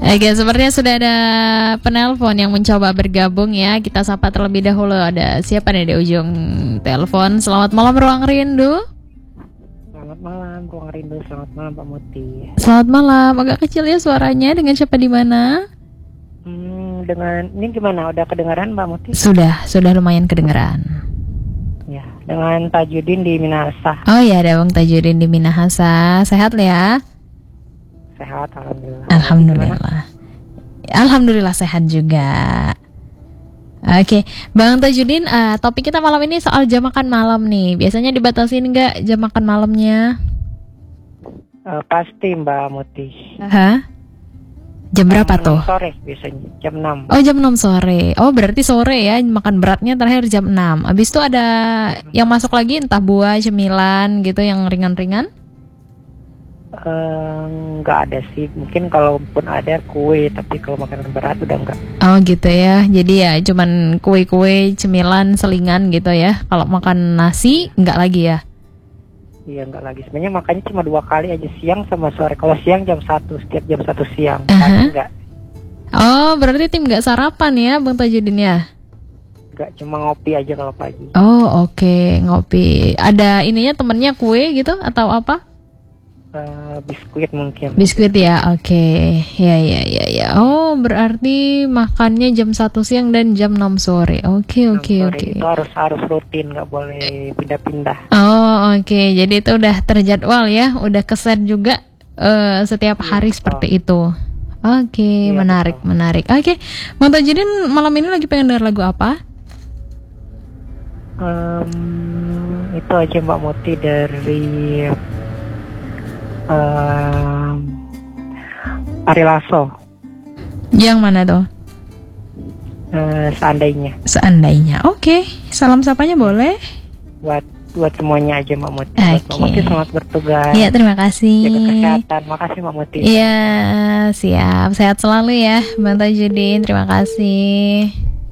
Oke, sepertinya sudah ada penelpon yang mencoba bergabung ya. Kita sapa terlebih dahulu. Ada siapa nih di ujung telepon? Selamat malam Ruang Rindu. Selamat malam Ruang Rindu, selamat malam Pak Muti. Selamat malam. Agak kecil ya suaranya. Dengan siapa di mana? Dengan ini gimana? Udah kedengaran Pak Muti? Sudah lumayan kedengeran. Ya, dengan Tajudin di Minahasa. Oh ya, ada Bang Tajudin di Minahasa. Sehat ya? Sehat, alhamdulillah. Alhamdulillah. Alhamdulillah sehat juga. Oke, Bang Tajudin, topik kita malam ini soal jam makan malam nih. Biasanya dibatasin nggak jam makan malamnya? Pasti Mbak Muti. Hah? Jam berapa tuh? Sore biasanya, jam 6. Oh, jam 6 sore. Oh, berarti sore ya, makan beratnya terakhir jam 6. Habis itu ada yang masuk lagi entah buah, cemilan gitu yang ringan-ringan? Nggak ada sih, mungkin kalaupun ada kue, tapi kalau makanan berat udah enggak. Oh gitu ya, jadi ya cuman kue-kue, cemilan, selingan gitu ya. Kalau makan nasi enggak lagi ya? Iya, enggak lagi. Sebenarnya makannya cuma 2 kali aja, siang sama sore. Kalau siang jam 1, setiap jam 1 siang. Pagi enggak. Oh, berarti tim enggak sarapan ya Bang Tajudin ya? Enggak, cuma ngopi aja kalau pagi. Oh oke, ngopi. Ada ininya temennya kue gitu atau apa? Biskuit mungkin. Biskuit ya, oke. Ya. Oh, berarti makannya jam 1 siang dan jam 6 sore. Oke. Itu harus rutin, nggak boleh pindah-pindah. Oh, oke. Jadi itu udah terjadwal ya, udah keset juga setiap hari seperti itu. Oke, Iya, menarik. Oke, Bang Tajudin malam ini lagi pengen denger lagu apa? Itu aja Mbak Muti dari Ari Lasso. Yang mana tuh? Seandainya. Oke. Salam sapanya boleh? Buat semuanya aja Mbak Muti. Oke. Mbak Muti selamat bertugas. Iya, terima kasih. Jaga kesehatan. Makasih Mbak Muti. Iya, siap. Sehat selalu ya Bang Tajudin. Terima kasih.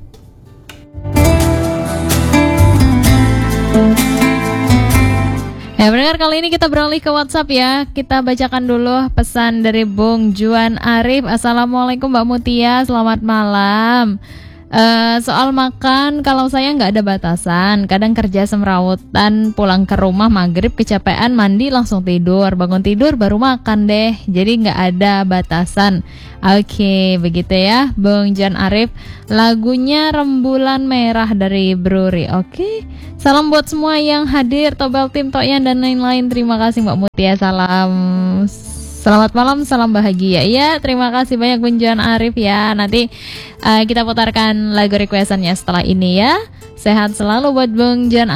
Ya, pendengar, kali ini kita beralih ke WhatsApp ya. Kita bacakan dulu pesan dari Bung Juan Arif. Assalamualaikum Mbak Mutia, selamat malam. Soal makan, kalau saya nggak ada batasan. Kadang kerja semrawutan, pulang ke rumah maghrib kecapean, mandi langsung tidur. Bangun tidur baru makan deh. Jadi nggak ada batasan. Oke, begitu ya Bung Juan Arif. Lagunya Rembulan Merah dari Bruri. Oke. Salam buat semua yang hadir, Tobel Tim Toyan dan lain-lain. Terima kasih Mbak Mutia. Selamat malam, salam bahagia. Ya, terima kasih banyak Bung Juan Arif ya. Nanti kita putarkan lagu requestannya setelah ini ya. Sehat selalu buat Bung Juan